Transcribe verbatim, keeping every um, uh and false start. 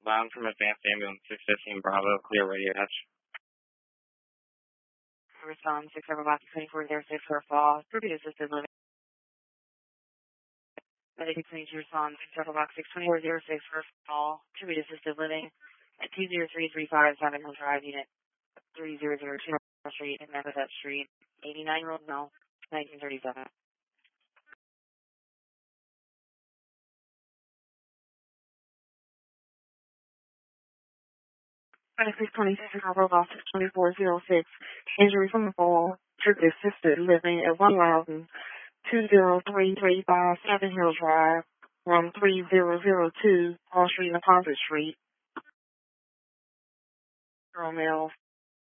bound from Advanced Ambulance six fifteen Bravo, clear radio hatch. Respond six seven box twenty-four zero six for fall, Tribute Assisted Living. Medic twenty two respond six seven box six twenty-four zero six for fall, Tribute Assisted Living at two zero three three five Seven Hill Drive, Unit three zero zero two Street and Memphis Street, eighty-nine year old male, nineteen thirty-seven. twenty-six twenty-six, Robot six twenty-four zero six, injury from the fall, Tribute Assisted Living at one thousand two zero three three five Seven Hill Drive, room three zero zero two, Hall Street and Ponce Street. Girl male,